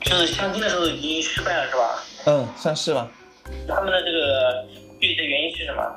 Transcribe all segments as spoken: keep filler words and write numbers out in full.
就是相亲的时候已经失败了是吧？ 嗯，算是吧。 他们的这个具体的原因是什么？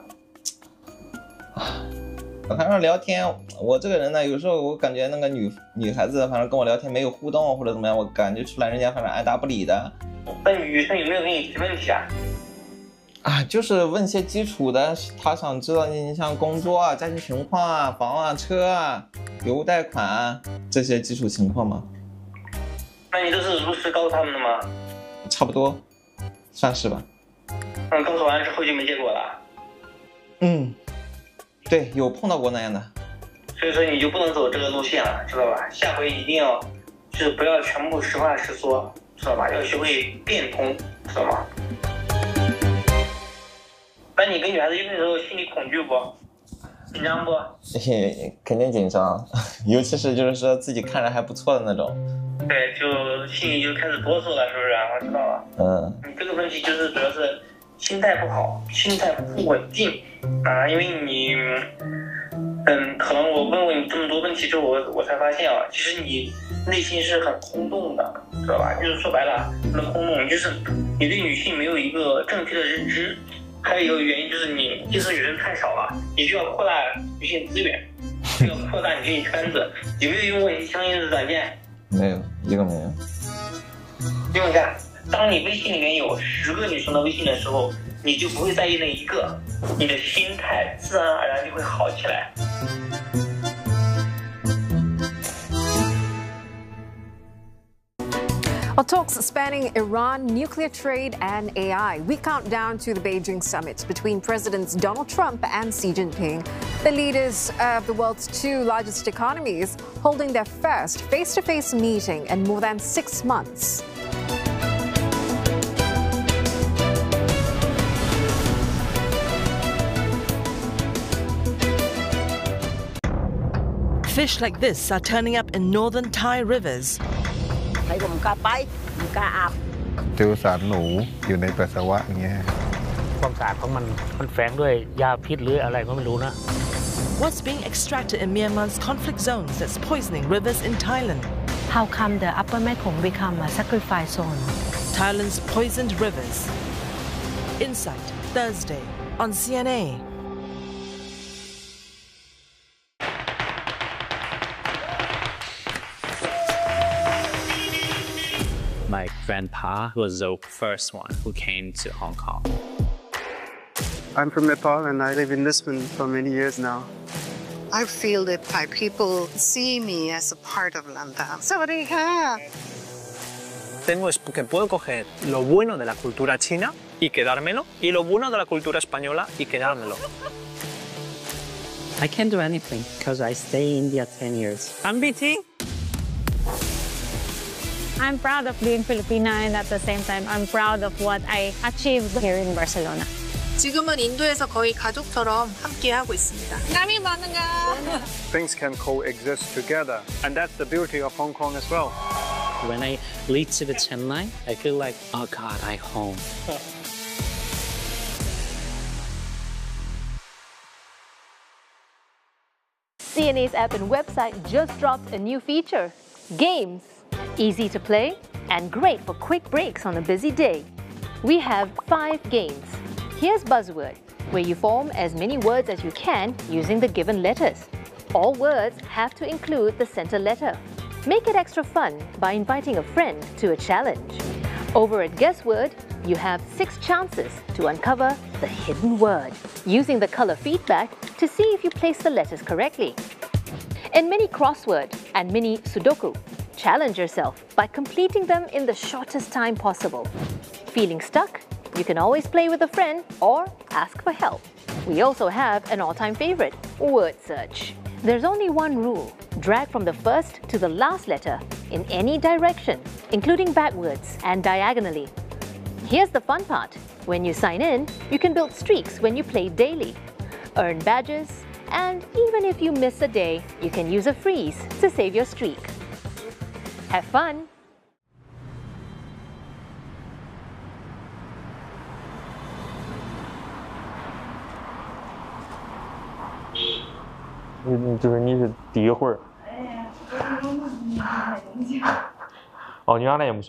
反正聊天，我这个人呢，有时候我感觉那个女女孩子，反正跟我聊天没有互动或者怎么样，我感觉出来人家反正爱答不理的。 那女生有没有给你提问题啊？ 啊，就是问些基础的，她想知道你像工作啊、家庭情况啊、房啊、车啊、有无贷款啊这些基础情况嘛。 那你都是如实告诉他们的吗？ 差不多，算是吧。 嗯，告诉完之后就没结果了。 嗯，对，有碰到过那样的。 所以说你就不能走这个路线了，知道吧？下回一定要，就是不要全部实话实说，知道吧？要学会变通，知道吗？那你跟女孩子约会的时候心里恐惧不？紧张不？ 肯定紧张，尤其是就是说自己看着还不错的那种。 对，就心里就开始哆嗦了，是不是？我知道了。 嗯。 你这个问题就是主要是心态不好，心态不稳定啊，因为你，嗯，可能我问问你这么多问题之后，我我才发现啊，其实你内心是很空洞的，知道吧？就是说白了，很空洞，就是你对女性没有一个正确的认知。还有一个原因就是你接触女生太少了，你需要扩大女性资源，需要扩大女性圈子。有没有用过相应的软件？ 没有，一个没有。 用一下，当你微信里面有十个女生的微信的时候，你就不会在意那一个，你的心态自然而然就会好起来。 Well, talks spanning Iran, nuclear trade, and A I. We count down to the Beijing summit between Presidents Donald Trump and Xi Jinping, the leaders of the world's two largest economies, holding their first face-to-face meeting in more than six months. Fish like this are turning up in northern Thai rivers. เจอสารหนูอยู่ในปัสสาวะอย่างเงี้ยความสะอาดของมันมันแฝงด้วยยาพิษหรืออะไรก็ไม่รู้นะ What's being extracted in Myanmar's conflict zones that's poisoning rivers in Thailand? How come the upper Mekong become a sacrifice zone? Thailand's poisoned rivers. Insight, Thursday on C N A. My grandpa was the first one who came to Hong Kong. I'm from Nepal and I live in Lisbon for many years now. I feel that Thai people see me as a part of London. Sawadika. Tengo que puedo coger lo bueno de la cultura china y quedármelo, y lo bueno de la cultura española y quedármelo. I can't do anything because I stay in India ten years. I'm B T. I'm proud of being Filipina and at the same time I'm proud of what I achieved here in Barcelona. 지금은 인도에서 거의 가족처럼 함께 하고 있습니다. Kami bangga. Things can coexist together, and that's the beauty of Hong Kong as well. When I lead to the Chennai, I feel like, oh God, I'm home. C N A's app and website just dropped a new feature, Games. Easy to play and great for quick breaks on a busy day. We have five games. Here's Buzzword, where you form as many words as you can using the given letters. All words have to include the center letter. Make it extra fun by inviting a friend to a challenge. Over at Guessword, you have six chances to uncover the hidden word, using the color feedback to see if you place the letters correctly. In Mini Crossword and Mini Sudoku, challenge yourself by completing them in the shortest time possible. Feeling stuck? You can always play with a friend or ask for help. We also have an all-time favorite, Word Search. There's only one rule. Drag from the first to the last letter in any direction, including backwards and diagonally. Here's the fun part. When you sign in, you can build streaks when you play daily, earn badges, and even if you miss a day, you can use a freeze to save your streak. Have fun! 你就是你是第一回儿。哦，你原来也没学。